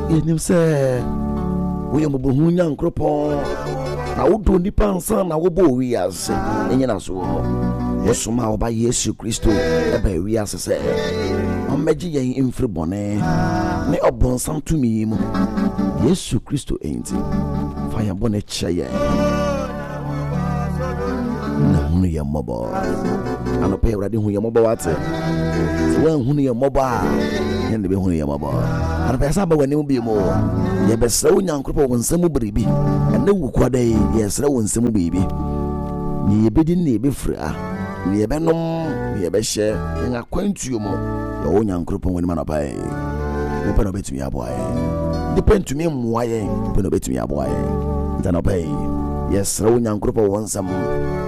yenim se we mbohu nyankropon na wodo nipa ansa na wo bo wi ase enyina so wosoma oba Yesu Kristo eba wi ase se omeji yen imfri bone ne obonsam tumi mu Yesu Kristo enti fa ya bone cheye na hunu ya mobo anope urade hu ya mobo wate we hunu ya mobo a yende be hunu ya mobo anope sa ba wani mu bi mo ye be sra onyankropo wonsam biribi ene wukwada ye sra wonsam biribi ni ye bedi ne be fra ni ye be nom ye be hye nga kwantuo mo ye onyankropo wani manapa e wo pe no betumi aboa e depend me mmoa ye pe no betumi aboa e ntana pe ye sra onyankropo wonsam